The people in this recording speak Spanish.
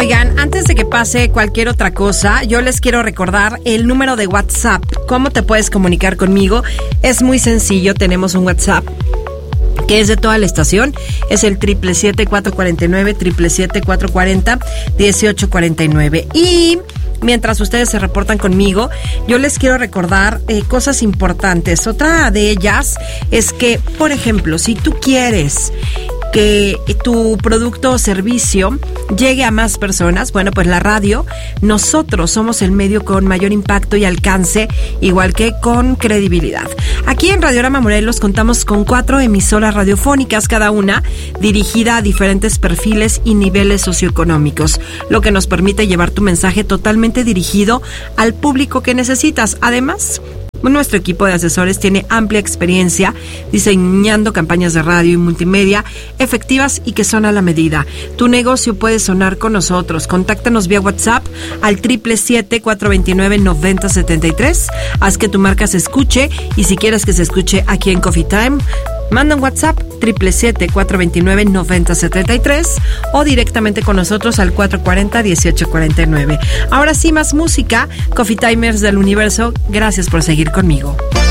Oigan, antes de que pase cualquier otra cosa, yo les quiero recordar el número de WhatsApp. ¿Cómo te puedes comunicar conmigo? Es muy sencillo, tenemos un WhatsApp que es de toda la estación, es el 777-449, 777-440-1849. Y mientras ustedes se reportan conmigo, yo les quiero recordar cosas importantes. Otra de ellas es que, por ejemplo, si tú quieres que tu producto o servicio llegue a más personas, bueno, pues la radio, nosotros somos el medio con mayor impacto y alcance, igual que con credibilidad. Aquí en Radiorama Morelos contamos con 4 emisoras radiofónicas, cada una dirigida a diferentes perfiles y niveles socioeconómicos, lo que nos permite llevar tu mensaje totalmente dirigido al público que necesitas. Además, nuestro equipo de asesores tiene amplia experiencia diseñando campañas de radio y multimedia efectivas y que son a la medida. Tu negocio puede sonar con nosotros. Contáctanos vía WhatsApp al 777-429-9073. Haz que tu marca se escuche y si quieres que se escuche aquí en Coffee Time, manda un WhatsApp 777-429-9073 o directamente con nosotros al 440-1849. Ahora sí, más música. Coffee Timers del Universo, gracias por seguir conmigo.